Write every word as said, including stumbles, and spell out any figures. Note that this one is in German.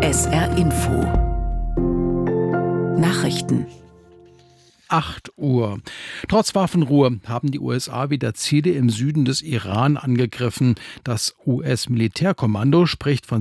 S R Info Nachrichten. acht Uhr. Trotz Waffenruhe haben die U S A wieder Ziele im Süden des Iran angegriffen. Das U S-Militärkommando spricht von